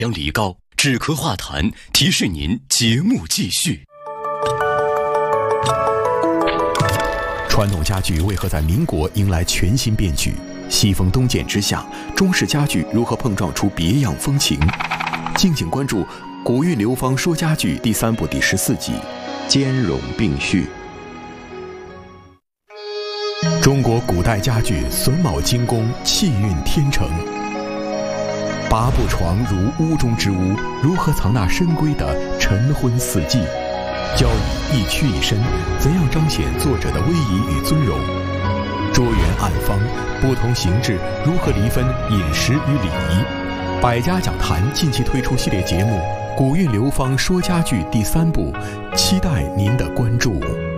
量离高，止咳化痰，提示您节目继续。 传统家具为何在民国迎来全新变局？西风东渐之下，中式家具如何碰撞出别样风情？敬请关注《古韵流芳说家具》第3部第14集，兼容并蓄。中国古代家具榫卯精工，气韵天成。八步床如屋中之屋，如何藏纳深闺的晨昏四季？交椅一屈一伸，怎样彰显作者的威仪与尊荣？桌圆案方，不同形制如何离分饮食与礼仪？百家讲坛近期推出系列节目《古韵流芳说家具》第3部，期待您的关注。